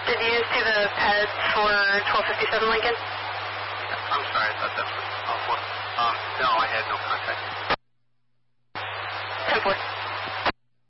Did you see the peds for 1257 Lincoln? I'm sorry, I thought that was... no, I had no contact.